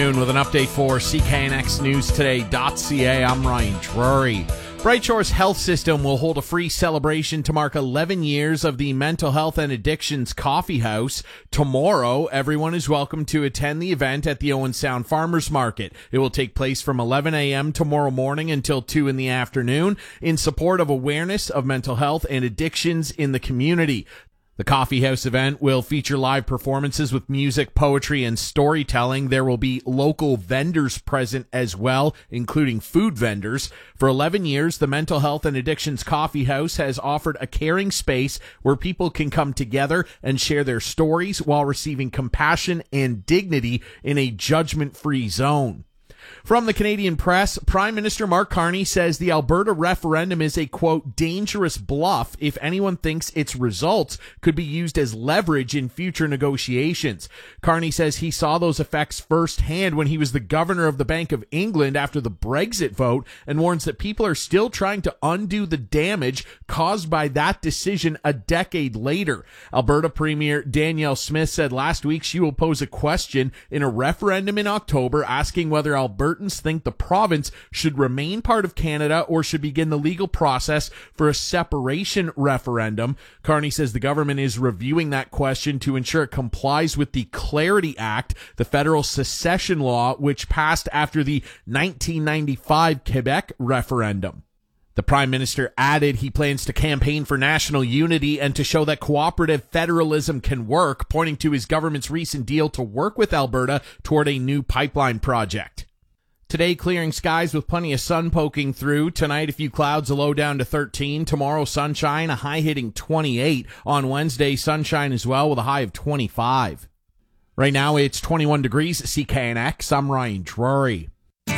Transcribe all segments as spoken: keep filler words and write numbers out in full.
afternoon with an update for C K N X News Today dot C A. I'm Ryan Drury. Bright Shores Health System will hold a free celebration to mark eleven years of the Mental Health and Addictions Coffee House. Tomorrow, everyone is welcome to attend the event at the Owen Sound Farmers Market. It will take place from eleven a.m. tomorrow morning until two in the afternoon in support of awareness of mental health and addictions in the community. The Coffee House event will feature live performances with music, poetry, and storytelling. There will be local vendors present as well, including food vendors. For eleven years, the Mental Health and Addictions Coffee House has offered a caring space where people can come together and share their stories while receiving compassion and dignity in a judgment-free zone. From the Canadian Press, Prime Minister Mark Carney says the Alberta referendum is a, quote, dangerous bluff if anyone thinks its results could be used as leverage in future negotiations. Carney says he saw those effects firsthand when he was the governor of the Bank of England after the Brexit vote and warns that people are still trying to undo the damage caused by that decision a decade later. Alberta Premier Danielle Smith said last week she will pose a question in a referendum in October asking whether Alberta Albertans think the province should remain part of Canada or should begin the legal process for a separation referendum. Carney says the government is reviewing that question to ensure it complies with the Clarity Act, the federal secession law, which passed after the nineteen ninety-five Quebec referendum. The Prime Minister added he plans to campaign for national unity and to show that cooperative federalism can work, pointing to his government's recent deal to work with Alberta toward a new pipeline project. Today, clearing skies with plenty of sun poking through. Tonight, a few clouds, a low down to thirteen. Tomorrow, sunshine, a high hitting twenty-eight. On Wednesday, sunshine as well with a high of twenty-five. Right now, it's twenty-one degrees at C K N X. I'm Ryan Drury.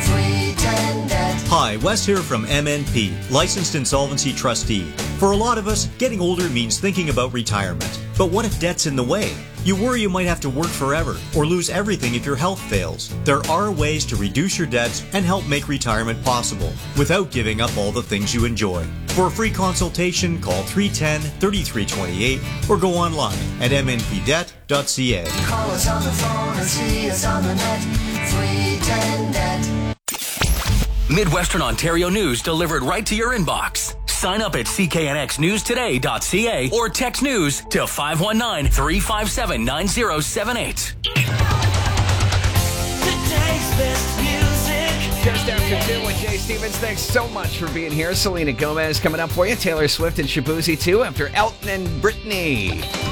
Hi, Wes here from M N P, Licensed Insolvency Trustee. For a lot of us, getting older means thinking about retirement. But what if debt's in the way? You worry you might have to work forever or lose everything if your health fails. There are ways to reduce your debts and help make retirement possible without giving up all the things you enjoy. For a free consultation, call three one zero, three three two eight or go online at m n p debt dot c a. Call us on the phone or see us on the net. three one zero net. Midwestern Ontario news delivered right to your inbox. Sign up at c k n x news today dot c a or text news to five one nine, three five seven, nine zero seven eight. Today's best music. Just after two with Jay Stevens. Thanks so much for being here. Selena Gomez coming up for you. Taylor Swift and Shabuzi too after Elton and Britney.